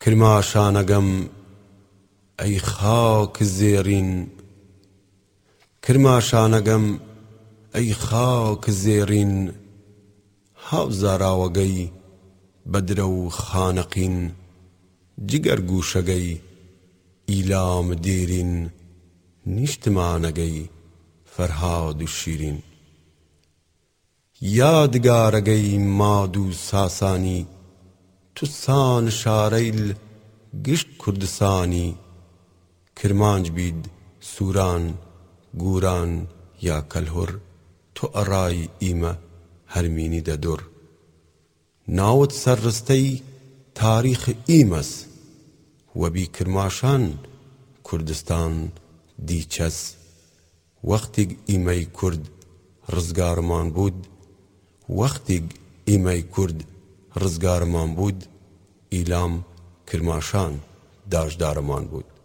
کرماشانەگەم ئەی خاک زێڕین، کرماشانەگەم ئەی خاک زێڕین، هاوزاراوەگەی بەدرە و خانەقین، جگەر گوشەگەی ئیلام دێرین، نیشتمانەگەی فەرهاد و شیرین. یادگارەگەی ماد و ساسانی، توسان شارەیل گشت کوردستانی، کرمانج بید سووران گوران یا کەلهوڕ، تۆ ئەڕای ئیمە هەرمینی دەدوڕ. ناوت سەرڕستەی تاریخ ئیمەس، وەبی کرماشان کوردستان دیچەس. وەختێک ئیمەی کورد ڕزگارمان بوود، وەختێک ئیمەی کورد ڕزگارمان بوود، ئیلام کرماشان داژدارمان بوود.